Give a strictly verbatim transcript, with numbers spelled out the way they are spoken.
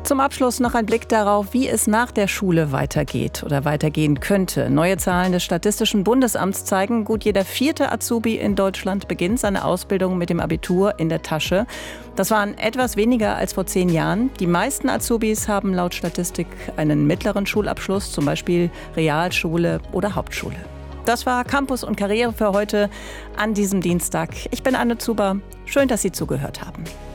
Zum Abschluss noch ein Blick darauf, wie es nach der Schule weitergeht oder weitergehen könnte. Neue Zahlen des Statistischen Bundesamts zeigen, gut jeder vierte Azubi in Deutschland beginnt seine Ausbildung mit dem Abitur in der Tasche. Das waren etwas weniger als vor zehn Jahren. Die meisten Azubis haben laut Statistik einen mittleren Schulabschluss, zum Beispiel Realschule oder Hauptschule. Das war Campus und Karriere für heute an diesem Dienstag. Ich bin Anne Zuber. Schön, dass Sie zugehört haben.